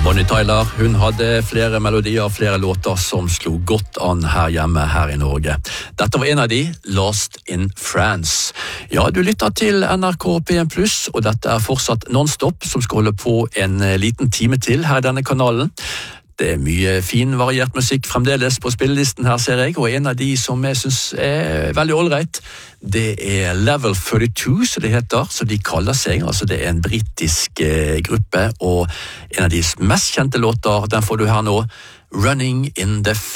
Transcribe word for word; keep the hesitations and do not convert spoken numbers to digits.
Bonnie Tyler, hun hadde flere melodier, flere låter som slo godt an her hjemme her i Norge. Dette var en av de, Lost in France. Ja, du lytter til N R K P en pluss, og dette er fortsatt non-stop, som skal holde på en liten time til her i denne kanalen. Det er mye fin, variert musikk fremdeles på spillelisten her, ser jeg, og en av de som jeg synes er veldig allreit, det er Level førtito, så det heter, så de kaller seg, altså det er en britisk eh, gruppe, og en av de mest kjente låter, den får du her nå, Running in the